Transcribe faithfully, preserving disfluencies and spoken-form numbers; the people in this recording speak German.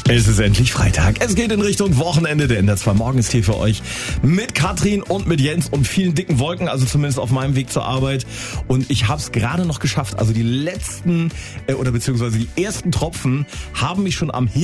Es ist endlich Freitag. Es geht in Richtung Wochenende. Der N D R zwei Morgen ist hier für euch mit Katrin und mit Jens und vielen dicken Wolken, also zumindest auf meinem Weg zur Arbeit. Und ich habe es gerade noch geschafft. Also die letzten äh, oder beziehungsweise die ersten Tropfen haben mich schon am Himmel